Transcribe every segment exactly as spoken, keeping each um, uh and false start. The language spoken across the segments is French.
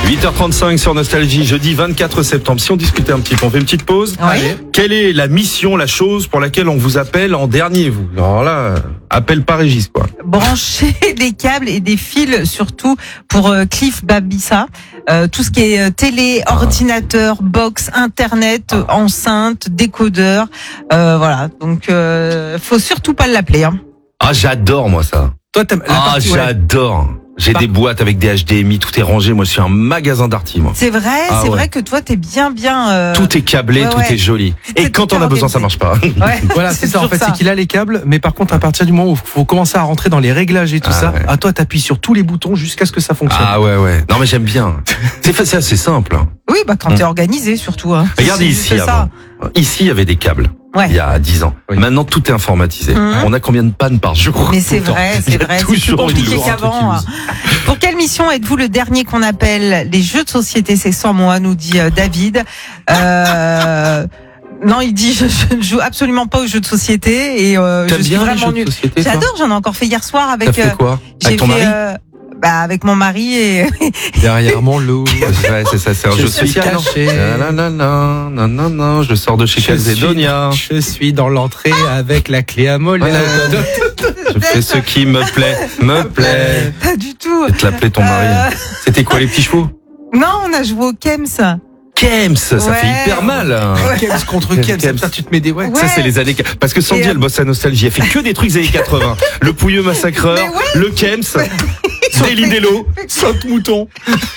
huit heures trente-cinq sur Nostalgie, jeudi vingt-quatre septembre. Si on discutait un petit peu, on fait une petite pause. Oui. Quelle est la mission, la chose pour laquelle on vous appelle en dernier, vous? Alors là, appelle pas Régis, quoi. Brancher des câbles et des fils, surtout pour euh, Cliff Babissa. Euh, tout ce qui est euh, télé, Ah. ordinateur, box, internet, euh, enceinte, décodeur. Euh, voilà. Donc, euh, faut surtout pas l'appeler. Hein. Ah, j'adore, moi, ça. Toi, t'aimes la Ah, partie, ouais. j'adore. J'ai Bah. des boîtes avec des H D M I, tout est rangé. Moi, je suis un magasin d'arty, moi. C'est vrai, Ah c'est ouais. vrai que toi, t'es bien, bien. Euh... Tout est câblé, ouais, tout ouais. est joli. C'est Et quand tout on a besoin, ça marche organisé. pas. Ouais, Voilà, c'est ça en toujours fait, c'est qu'il a les câbles, mais par contre à partir du moment où il faut commencer à rentrer dans les réglages et tout Ah ça, ouais. à toi t'appuies sur tous les boutons jusqu'à ce que ça fonctionne. Ah ouais, ouais. Non, mais j'aime bien. C'est fa- c'est assez simple. hein. Oui, bah quand t'es organisé, surtout. Hein. Regardez C'est- ici c'est ça. avant. Ici, il y avait des câbles. Ouais. Il y a dix ans. Oui. Maintenant, tout est informatisé. Mhm. On a combien de pannes par jour? Mais c'est Tout le temps. vrai, Il y c'est a vrai, c'est plus toujours compliqué toujours un truc qu'avant. qui hein. Pour quelle mission êtes-vous le dernier qu'on appelle? Les jeux de société, c'est sans moi, nous dit euh, David. Euh, non, il dit je, je ne joue absolument pas aux jeux de société et euh, T'aimes je suis bien les vraiment jeux de nulle. société, toi? J'adore, j'en ai encore fait hier soir avec. T'as fait euh, quoi? j'ai Avec ton fait, mari? euh, bah avec mon mari et Derrière mon lot. Ouais, c'est ça, c'est un Je jeu suis social. non caché. Non, non, non, non, non, non, je sors de chez Je suis, Calzedonia. je suis dans l'entrée avec la clé à molette. Je fais ce qui me plaît, me plaît. pas du tout. Je vais te l'appeler ton mari. Euh, C'était quoi les petits chevaux? non, on a joué au Kems. Kems, ça Ouais. fait hyper mal. hein. Kems contre Kems, Kems. ça tu te mets des ouais. Ouais. Ça, c'est les années. Parce que Sandy, Et, euh, elle bosse à Nostalgie. Elle fait que des trucs des années quatre-vingts. Le Pouilleux Massacreur, Mais ouais. le Kems, Daily Dello. Saute mouton.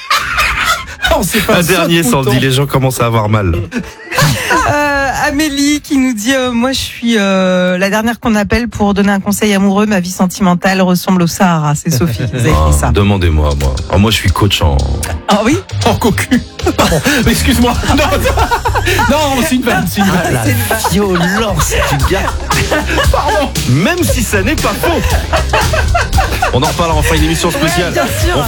On sait pas. Un dernier, saute Sandy. mouton. Les gens commencent à avoir mal. Euh, Amélie qui nous dit euh, moi je suis euh, la dernière qu'on appelle pour donner un conseil amoureux. Ma vie sentimentale ressemble au Sahara. C'est Sophie qui nous a écrit Ah, ça. Demandez-moi, moi. Ah, moi, je suis coach en. Ah oui. En cocu. Pardon. Excuse-moi. Non, non, c'est une vanne, c'est une vanne. La C'est une- violence du gars. Même si ça n'est pas faux. On en reparlera en fin d'émission spéciale. Ouais, bien sûr. On